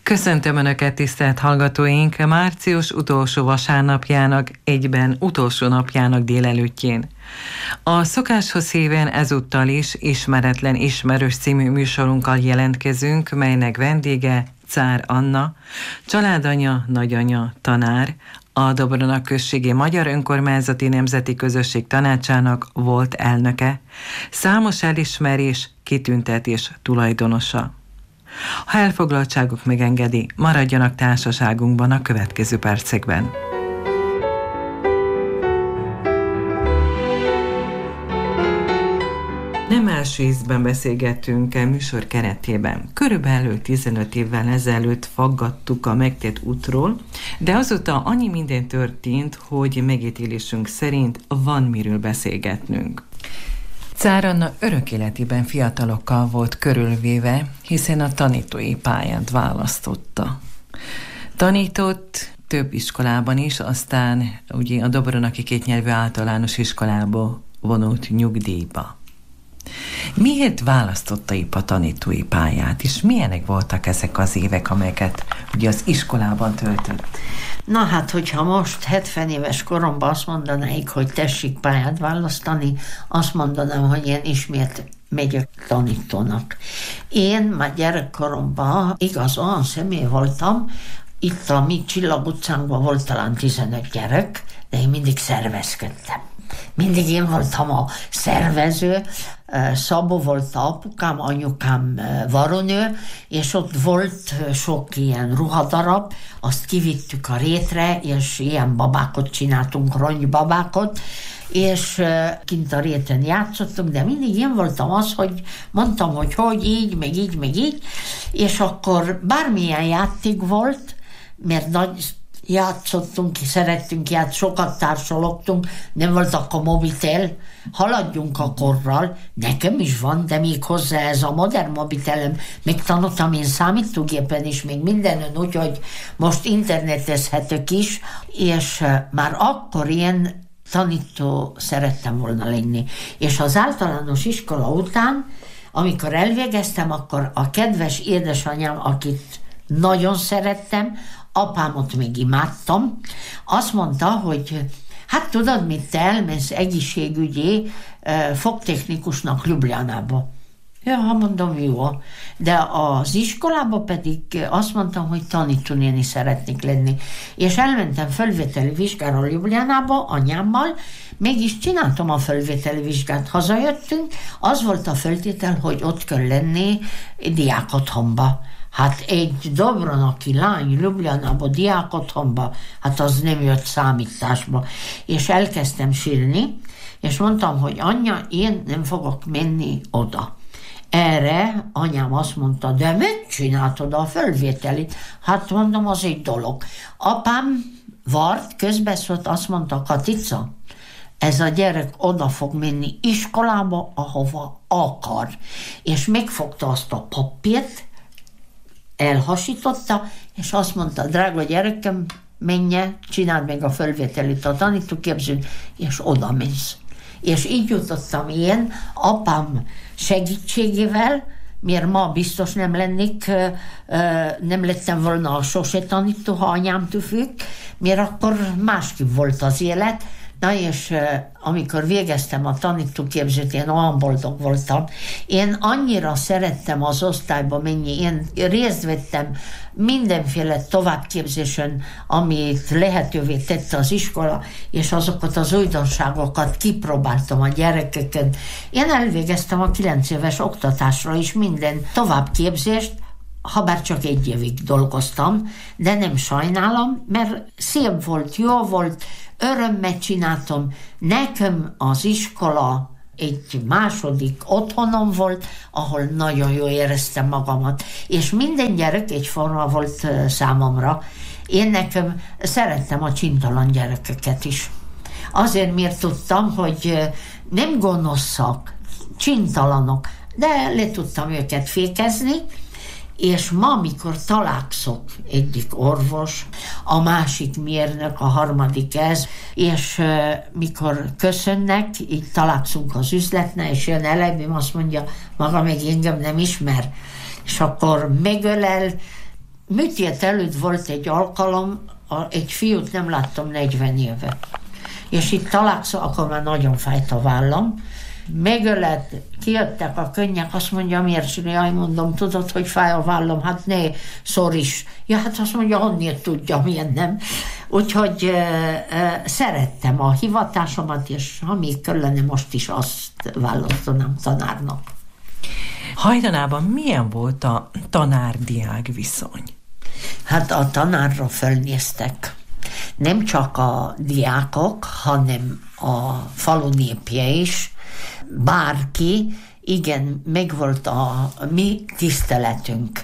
Köszöntöm Önöket, tisztelt hallgatóink, március utolsó vasárnapjának, egyben utolsó napjának délelőttjén. A szokáshoz híven ezúttal is Ismeretlen Ismerős című műsorunkkal jelentkezünk, melynek vendége Czár Anna, családanya, nagyanya, tanár, a Dobronak községi Magyar Önkormányzati Nemzeti Közösség Tanácsának volt elnöke, számos elismerés, kitüntetés tulajdonosa. Ha elfoglaltságuk megengedi, maradjanak társaságunkban a következő percekben. Nem első ízben beszélgettünk a műsor keretében. Körülbelül 15 évvel ezelőtt faggattuk a megtett útról, de azóta annyi minden történt, hogy megítélésünk szerint van miről beszélgetnünk. Czár Anna örök életében fiatalokkal volt körülvéve, hiszen a tanítói pályát választotta. Tanított több iskolában is, aztán ugye a Dobronaki kétnyelvű általános iskolába vonult nyugdíjba. Miért választotta épp a tanítói pályát, és milyenek voltak ezek az évek, amelyeket ugye az iskolában töltött? Na hát, hogyha most 70 éves koromban azt mondanáik, hogy tessék pályát választani, azt mondanám, hogy én ismét megyek tanítónak. Én már gyerekkoromban igaz olyan személy voltam, itt a mi Csillag utcánkban volt talán 15 gyerek, de én mindig szervezkedtem. Mindig én voltam a szervező, Szabó volt a apukám, anyukám varonő, és ott volt sok ilyen ruhadarab, azt kivittük a rétre, és ilyen babákot csináltunk, ronybabákot, és kint a réten játszottunk, de mindig én voltam az, hogy mondtam, hogy így, meg így, meg így, és akkor bármilyen játék volt, mert nagy játszottunk, szerettünk játszani, sokat társalogtunk, nem volt akkor mobitel, haladjunk a korral, nekem is van, de még hozzá ez a modern mobitelem, még tanultam én számítógépen is, még mindenön, úgyhogy most internetezhetek is, és már akkor én tanító szerettem volna lenni. És az általános iskola után, amikor elvégeztem, akkor a kedves édesanyám, akit nagyon szerettem, apámot még imádtam, azt mondta, hogy hát tudod mit, te elmész egészségügyi fogtechnikusnak Ljubljanába. Ja, mondom, jó. De az iskolába pedig azt mondtam, hogy tanítónéni szeretnék lenni. És elmentem fölvételi vizsgára Ljubljanába anyámmal, mégis csináltam a fölvételi vizsgát. Hazajöttünk, az volt a feltétel, hogy ott kell lenni diákotthonba. Hát egy dobronaki lány Ljubljanába, diákotthonba, hát az nem jött számításba. És elkezdtem sírni, és mondtam, hogy anya, én nem fogok menni oda. Erre anyám azt mondta, de mit csináltad a fölvételit? Hát mondom, az egy dolog. Apám vart, közbeszólt, azt mondta, Katica, ez a gyerek oda fog menni iskolába, ahova akar. És megfogta azt a papírt, elhasította, és azt mondta, drága gyerekem, menje, csináld meg a fölvételit a tanítóképzőn, és oda mész. És így jutottam én, apám segítségével, mert ma biztos nem lennék, nem lettem volna a sose tanító, ha anyámtól függ, mert akkor másképp volt az élet. Na és amikor végeztem a tanítóképzőt, én olyan boldog voltam. Én annyira szerettem az osztályba menni, én részt vettem mindenféle továbbképzésen, amit lehetővé tette az iskola, és azokat az újdonságokat kipróbáltam a gyerekeken. Én elvégeztem a 9 éves oktatásra is minden továbbképzést, habár csak 1 évig dolgoztam, de nem sajnálom, mert szép volt, jó volt, örömmel csináltam. Nekem az iskola egy második otthonom volt, ahol nagyon jól éreztem magamat. És minden gyerek egyforma volt számomra. Én nekem szerettem a csintalan gyerekeket is. Azért miért tudtam, hogy nem gonoszak, csintalanok, de le tudtam őket fékezni, és ma, amikor találkozok, egyik orvos, a másik mérnök, a harmadik ez, és mikor köszönnek, így találkozunk az üzletnél, és jön elém, azt mondja, maga még engem nem ismer, és akkor megölel, műtét előtt volt egy alkalom, egy fiút nem láttam 40 éve. És itt találkozom, akkor már nagyon fájt a vállam. Megölett, kijöttek a könnyek, azt mondja, miért csinálj, mondom, tudod, hogy fáj a vállam? Hát ne, szoris. Ja, hát azt mondja, honnét tudja, milyen nem. Úgyhogy szerettem a hivatásomat, és ha még kellene, most is azt választanám tanárnak. Hajdanában milyen volt a tanár-diák viszony? Hát a tanárra felnéztek. Nem csak a diákok, hanem a falu népje is. Bárki, igen, megvolt a mi tiszteletünk.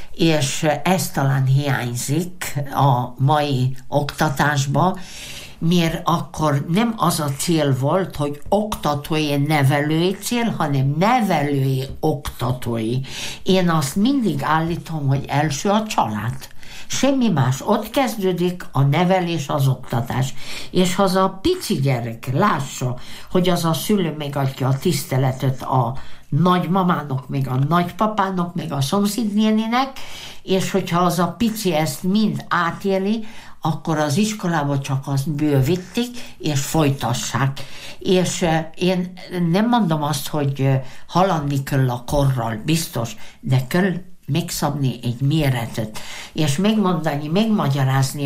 És ez talán hiányzik a mai oktatásba, mert akkor nem az a cél volt, hogy oktatói, nevelői cél, hanem nevelői, oktatói. Én azt mindig állítom, hogy első a család. Semmi más. Ott kezdődik a nevelés, az oktatás. És ha az a pici gyerek lássa, hogy az a szülő megadja a tiszteletet a nagymamának, meg a nagypapának, meg a szomszédnéninek, és hogyha az a pici ezt mind átéli, akkor az iskolába csak azt bővítik, és folytassák. És én nem mondom azt, hogy haladni kell a korral, biztos, de kell megszabni egy méretet, és megmondani, megmagyarázni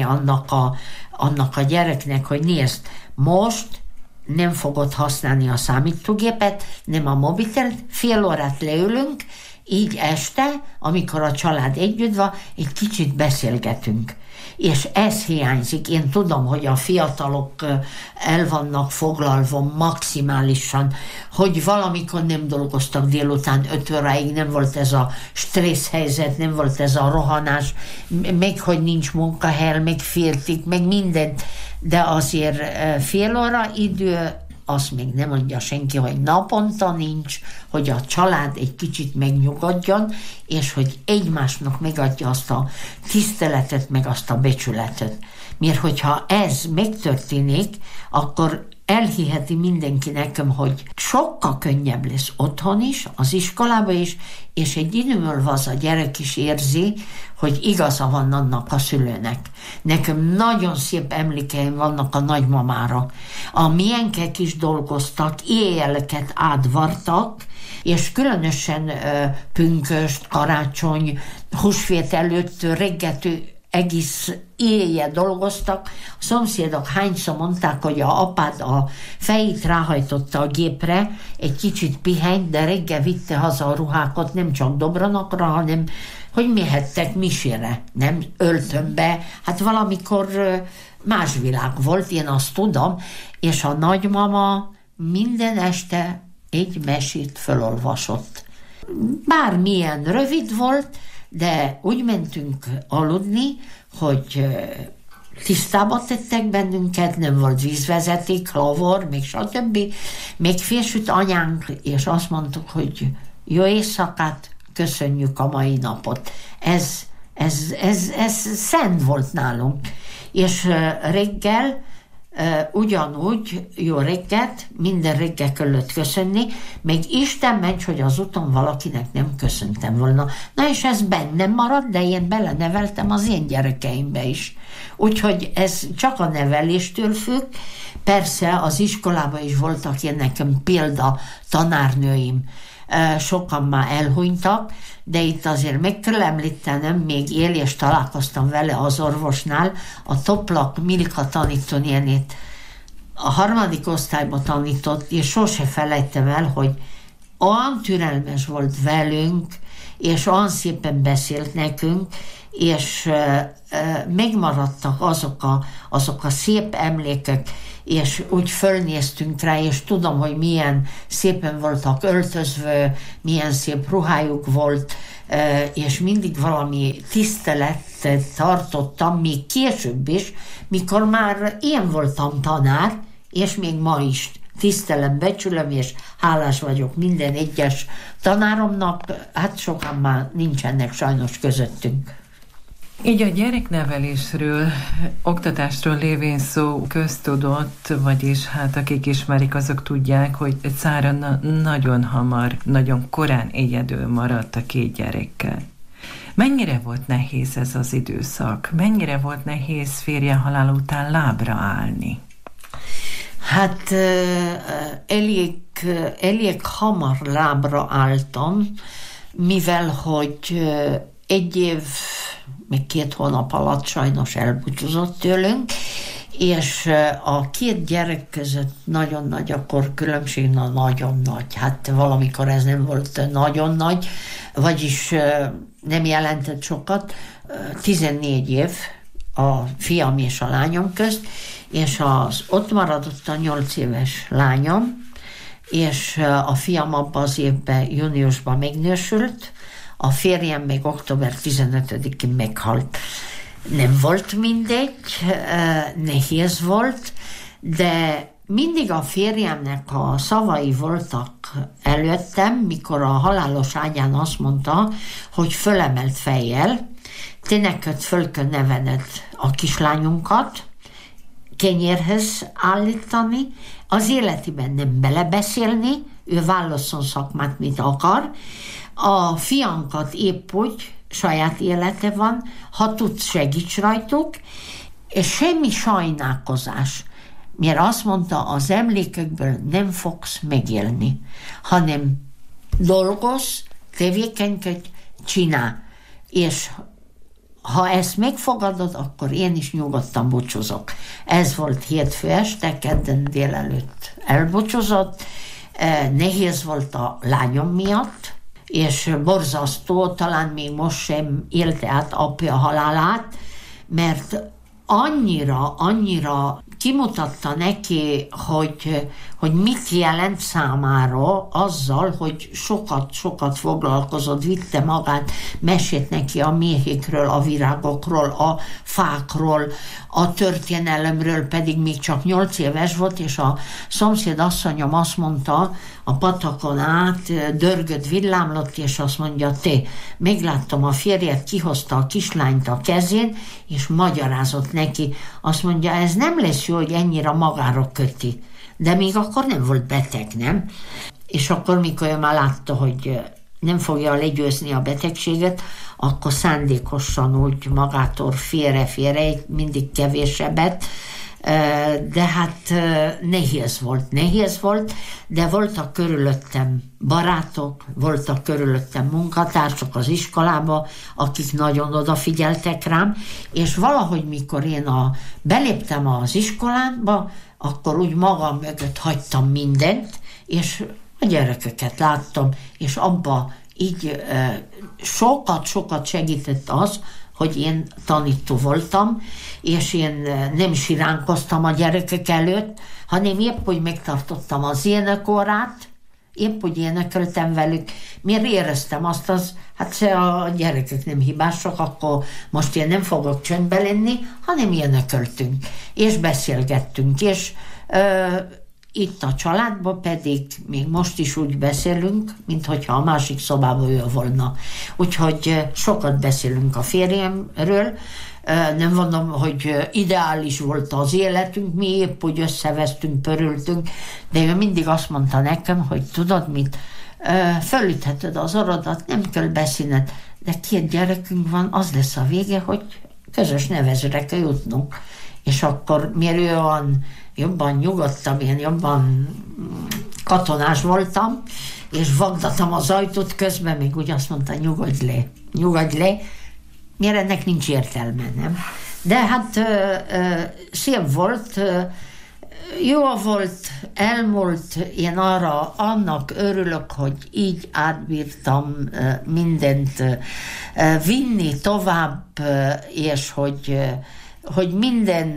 annak a gyereknek, hogy nézd, most nem fogod használni a számítógépet, nem a mobitelt, fél órát leülünk, így este, amikor a család együtt van, egy kicsit beszélgetünk. És ez hiányzik. Én tudom, hogy a fiatalok el vannak foglalva maximálisan, hogy valamikor nem dolgoztak délután 5 óráig, nem volt ez a stressz helyzet, nem volt ez a rohanás, meg hogy nincs munkahely, meg féltik, meg mindent, de azért fél óra idő, azt még nem mondja senki, hogy naponta nincs, hogy a család egy kicsit megnyugodjon, és hogy egymásnak megadja azt a tiszteletet, meg azt a becsületet. Mert hogyha ez megtörténik, akkor elhiheti mindenki nekem, hogy sokkal könnyebb lesz otthon is, az iskolában is, és egy idő múlva az a gyerek is érzi, hogy igaza van annak a szülőnek. Nekem nagyon szép emlékeim vannak a nagymamára. A miénkek is dolgoztak, éjjeleket átvartak, és különösen pünköst, karácsony, húsvét előtt reggeltől egész éjjel dolgoztak. A szomszédok hányszor mondták, hogy a apád a fejét ráhajtotta a gépre, egy kicsit pihenj, de reggel vitte haza a ruhákat, nem csak Dobronokra, hanem hogy mehettek misére, nem öltönbe. Hát valamikor más világ volt, én azt tudom, és a nagymama minden este egy mesét felolvasott. Bármilyen rövid volt, de úgy mentünk aludni, hogy tisztába tettek bennünket, nem volt vízvezeték, lavor, még stb. Még fésült anyánk, és azt mondtuk, hogy jó éjszakát, köszönjük a mai napot. Ez szent volt nálunk. És reggel ugyanúgy jó reggelt, minden reggel kellett köszönni, meg Isten ments, hogy az úton valakinek nem köszöntem volna. Na és ez bennem maradt, de én beleneveltem az én gyerekeimbe is. Úgyhogy ez csak a neveléstől függ. Persze az iskolában is voltak ilyen nekem példa tanárnőim, sokan már elhunytak, de itt azért meg kell említenem, még él és találkoztam vele az orvosnál, a Toplak Milka tanítónénét a 3. osztályban tanított, és sose felejtem el, hogy olyan türelmes volt velünk, és olyan szépen beszélt nekünk, és megmaradtak azok a szép emlékek, és úgy fölnéztünk rá, és tudom, hogy milyen szépen voltak öltözve, milyen szép ruhájuk volt, és mindig valami tiszteletet tartottam, még később is, mikor már én voltam tanár, és még ma is tisztelem, becsülöm, és hálás vagyok minden egyes tanáromnak, hát sokan már nincsenek sajnos közöttünk. Így a gyereknevelésről, oktatásról lévén szó köztudott, vagyis hát akik ismerik, azok tudják, hogy Cára nagyon hamar, nagyon korán egyedül maradt a 2 gyerekkel. Mennyire volt nehéz ez az időszak? Mennyire volt nehéz férje halála után lábra állni? Hát elég hamar lábra álltam, mivel hogy 1 év, még 2 hónap alatt sajnos elbúcsúzott tőlünk, és a 2 gyerek között nagyon nagy a korkülönbség, nagyon nagy. Hát valamikor ez nem volt nagyon nagy, vagyis nem jelentett sokat. 14 év a fiam és a lányom közt, és ott maradott a 8 éves lányom, és a fiam abban az évben, júniusban megnősült, a férjem még október 15-én meghalt. Nem volt mindegy, nehéz volt, de mindig a férjemnek a szavai voltak előttem, mikor a halálos ágyán azt mondta, hogy fölemelt fejjel, te neked föl kell nevelned a kislányunkat, kenyérhez állítani, az életében nem belebeszélni, ő válasszon szakmát, mit akar, a fiankat épp úgy, saját élete van, ha tudsz, segíts rajtuk, és semmi sajnálkozás. Mert azt mondta, az emlékekből nem fogsz megélni, hanem dolgozz, tevékenykedj, csinálj. És ha ezt megfogadod, akkor én is nyugodtan búcsúzok. Ez volt hétfő este, kedden délelőtt elbúcsúzott. Nehéz volt a lányom miatt, és borzasztó, talán még most sem élte át apja halálát, mert annyira kimutatta neki, hogy mit jelent számára azzal, hogy sokat foglalkozott, vitte magát, mesét neki a méhékről, a virágokról, a fákról, a történelemről, pedig még csak 8 éves volt, és a szomszéd asszonyom azt mondta, a patakon át dörgött, villámlott, és azt mondja, te, megláttam, a férjed kihozta a kislányt a kezén, és magyarázott neki. Azt mondja, ez nem lesz jó, hogy ennyire magára köti. De még akkor nem volt beteg, nem? És akkor, mikor ő már látta, hogy nem fogja legyőzni a betegséget, akkor szándékosan úgy magától félre, mindig kevésebbet, de hát nehéz volt, de voltak körülöttem barátok, voltak körülöttem munkatársak az iskolába, akik nagyon odafigyeltek rám, és valahogy mikor én beléptem az iskolába, akkor úgy magam mögött hagytam mindent, és a gyerekeket láttam, és abba így sokat segített az, hogy én tanító voltam, és én nem siránkoztam a gyerekek előtt, hanem épp úgy megtartottam az énekórát, épp úgy énekeltem velük, miért éreztem azt, hát a gyerekek nem hibások, akkor most én nem fogok csöndbe lenni, hanem énekeltünk, és beszélgettünk, és itt a családban pedig még most is úgy beszélünk, minthogyha a másik szobában ő volna. Úgyhogy sokat beszélünk a férjemről, nem mondom, hogy ideális volt az életünk, mi épp úgy összevesztünk, pörültünk, de ő mindig azt mondta nekem, hogy tudod mit, fölütheted az orrodat, nem kell beszélned, de 2 gyerekünk van, az lesz a vége, hogy közös nevezőre kell jutnunk. És akkor, miért ő jobban nyugodtabb, én jobban katonás voltam, és vagdatom az ajtót, közben még úgy azt mondta, nyugodj le, miért ennek nincs értelme, nem? De hát szép volt, jó volt, elmúlt, én annak örülök, hogy így átbírtam mindent vinni tovább, és hogy minden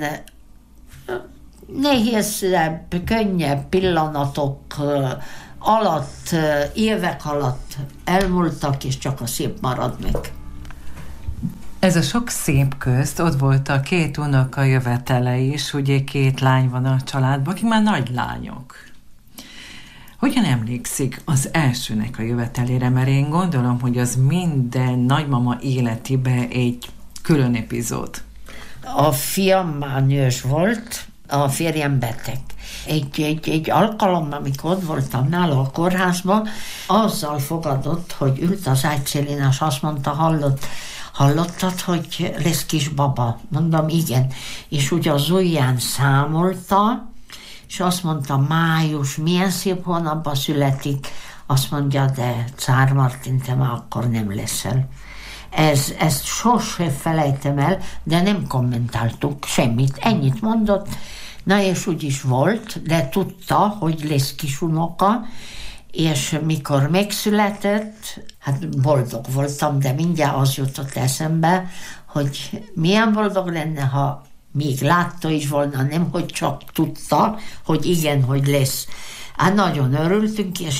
nehézebb, könnyebb pillanatok alatt, évek alatt elmúltak, és csak a szép marad meg. Ez a sok szép közt ott volt a 2 unoka jövetele is, ugye 2 lány van a családban, akik már nagy lányok. Hogyan emlékszik az elsőnek a jövetelére? Mert én gondolom, hogy az minden nagymama életében egy külön epizód. A fiam már nős volt, a férjem beteg. Egy alkalommal, amikor ott voltam nála a kórházban, azzal fogadott, hogy ült az ágyszélén, és azt mondta, hallottad, hogy lesz kisbaba? Mondom, igen. És ugye az ujján számolta, és azt mondta, május, milyen szép hónapban születik. Azt mondja, de Czár Martin, te már akkor nem leszel. Ezt sose felejtem el, de nem kommentáltuk semmit. Ennyit mondott, na és úgy is volt, de tudta, hogy lesz kisunoka, és mikor megszületett, hát boldog voltam, de mindjárt az jutott eszembe, hogy milyen boldog lenne, ha még látta is volna, nem hogy csak tudta, hogy igen, hogy lesz. Hát nagyon örültünk, és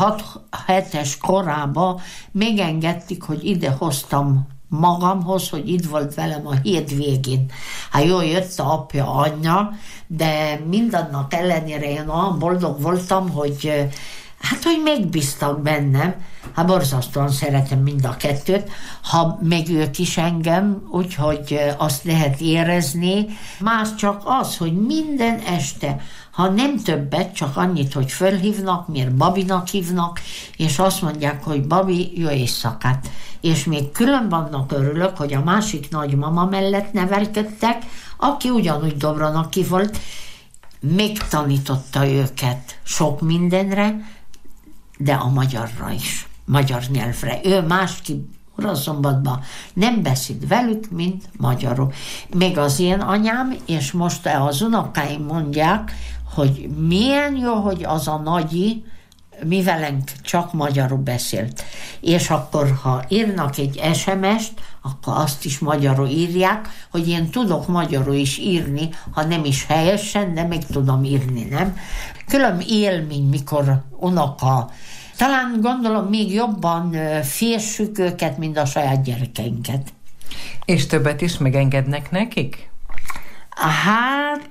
6-7-es korában megengedték, hogy ide hoztam magamhoz, hogy itt volt velem a hétvégén. Hát jól jött a apja, anyja, de mindannak ellenére én olyan boldog voltam, hogy hogy megbíztak bennem. Hát borzasztóan szeretem mind a kettőt, ha meg ők is engem, úgyhogy azt lehet érezni. Más csak az, hogy minden este, ha nem többet, csak annyit, hogy fölhívnak, miért Babinak hívnak, és azt mondják, hogy Babi, jó éjszakát. És még külön vannak örülök, hogy a másik nagymama mellett nevelkedtek, aki ugyanúgy Dobronaki volt, megtanította őket sok mindenre, de a magyarra is, magyar nyelvre. Ő másképp Uraszombatban nem beszél velük, mint magyarul. Még az én anyám, és most az unokáim mondják, hogy milyen jó, hogy az a nagyi, mi velünk csak magyarul beszélt. És akkor, ha írnak egy SMS-t, akkor azt is magyarul írják, hogy én tudok magyarul is írni, ha nem is helyesen, de meg tudom írni, nem? Külön élmény, mikor unoka, talán gondolom még jobban félssük őket, mint a saját gyerekeinket. És többet is megengednek nekik? Hát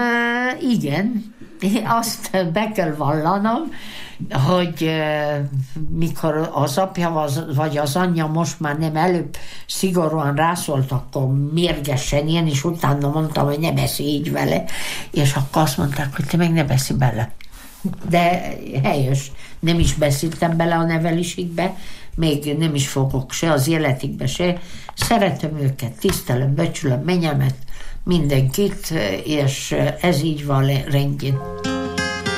igen, azt be kell vallanom, hogy mikor az apja vagy az anyja most már nem előbb szigorúan rászólt, akkor mérgesen, én is utána mondtam, hogy ne beszélj így vele, és akkor azt mondták, hogy te meg ne beszélj bele. De helyes, nem is beszéltem bele a nevelésikbe, még nem is fogok se az életikbe se. Szeretem őket, tisztelem, becsülöm, menyemet, mindenkit, és ez így van rendjén.